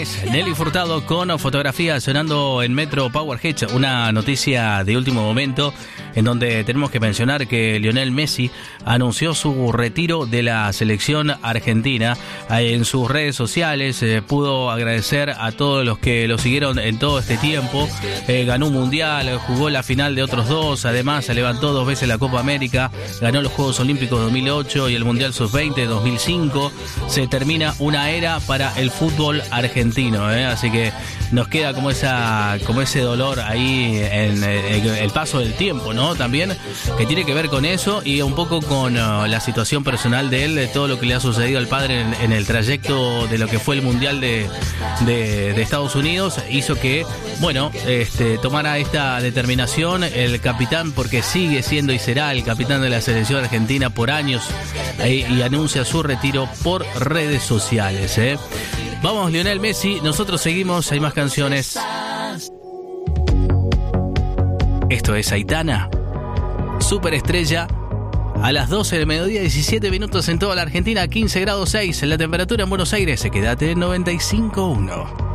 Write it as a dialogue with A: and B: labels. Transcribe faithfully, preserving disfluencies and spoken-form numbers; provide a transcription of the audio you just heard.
A: Juanes, Nelly Furtado con fotografía sonando en Metro Power Hits, una noticia de último momento en donde tenemos que mencionar que Lionel Messi anunció su retiro de la selección argentina. En sus redes sociales eh, pudo agradecer a todos los que lo siguieron en todo este tiempo. Eh, ganó un mundial, jugó la final de otros dos, además se levantó dos veces la Copa América, ganó los Juegos Olímpicos dos mil ocho y el Mundial sub veinte dos mil cinco. Se termina una era para el fútbol argentino, ¿eh? Así que nos queda como esa como ese dolor ahí en el, el paso del tiempo, ¿no? También que tiene que ver con eso y un poco con uh, la situación personal de él, de todo lo que le ha sucedido al padre en, en el trayecto de lo que fue el Mundial de, de, de Estados Unidos, hizo que, bueno, este, tomara esta determinación el capitán, porque sigue siendo y será el capitán de la selección argentina por años, eh, y anuncia su retiro por redes sociales, ¿eh? Vamos, Lionel Messi, nosotros seguimos, hay más canciones. Esto es Aitana, Superestrella, a las doce del mediodía, diecisiete minutos en toda la Argentina, quince grados seis en la temperatura en Buenos Aires. Quédate en noventa y cinco punto uno.